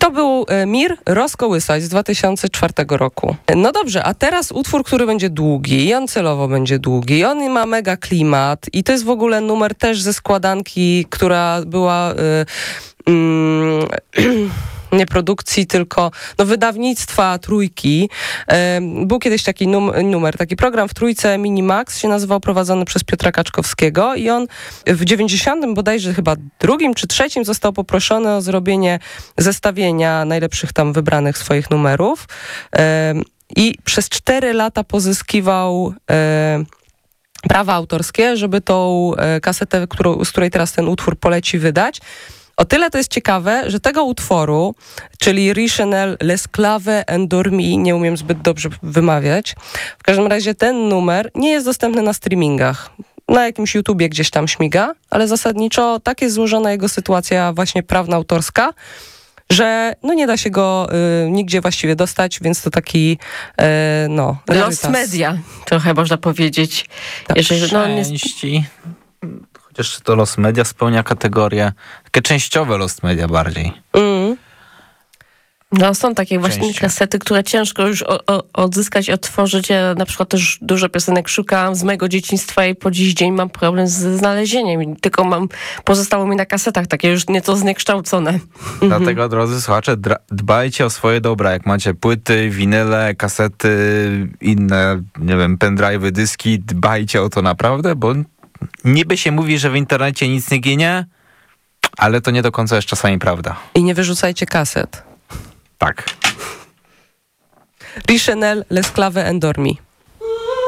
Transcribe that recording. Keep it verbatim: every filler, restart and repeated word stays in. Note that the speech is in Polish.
To był Mir, Rozkołysać z dwa tysiące czwartego roku. No dobrze, a teraz utwór, który będzie długi i on celowo będzie długi. On ma mega klimat i to jest w ogóle numer też ze składanki, która była... Yy, yy, nie produkcji, tylko no, wydawnictwa Trójki. Był kiedyś taki num- numer, taki program w Trójce, Minimax, się nazywał, prowadzony przez Piotra Kaczkowskiego i on w dziewięćdziesiątym bodajże chyba drugim czy trzecim został poproszony o zrobienie zestawienia najlepszych tam wybranych swoich numerów i przez cztery lata pozyskiwał prawa autorskie, żeby tą kasetę, którą, z której teraz ten utwór poleci, wydać. O tyle to jest ciekawe, że tego utworu, czyli Richenel, L'Esclave Endormi, nie umiem zbyt dobrze wymawiać, w każdym razie ten numer nie jest dostępny na streamingach. Na jakimś YouTubie gdzieś tam śmiga, ale zasadniczo tak jest złożona jego sytuacja właśnie prawna, że no nie da się go y, nigdzie właściwie dostać, więc to taki y, no... Lost media, trochę można powiedzieć. Tak. Jeżeli, no, nie... Części... Chociaż to Lost Media spełnia kategorię, takie częściowe Lost Media bardziej. Mm. No są takie właśnie Częściej. kasety, które ciężko już o, o, odzyskać, otworzyć. Ja na przykład też dużo piosenek szukałam z mojego dzieciństwa i po dziś dzień mam problem z znalezieniem. Tylko mam, pozostało mi na kasetach takie już nieco zniekształcone. Dlatego, drodzy słuchacze, dra- dbajcie o swoje dobra. Jak macie płyty, winyle, kasety, inne, nie wiem, pendrive'y, dyski, dbajcie o to naprawdę, bo niby się mówi, że w internecie nic nie ginie, ale to nie do końca jest czasami prawda. I nie wyrzucajcie kaset. Tak. Richenel, L'Esclave Endormi.